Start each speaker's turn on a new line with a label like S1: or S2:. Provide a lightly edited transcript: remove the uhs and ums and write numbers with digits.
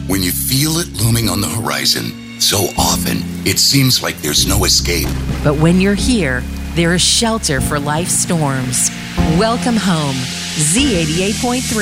S1: When you feel it looming on the horizon, so often it seems like there's no escape.
S2: But when you're here, there is shelter for life's storms. Welcome home. Z88.3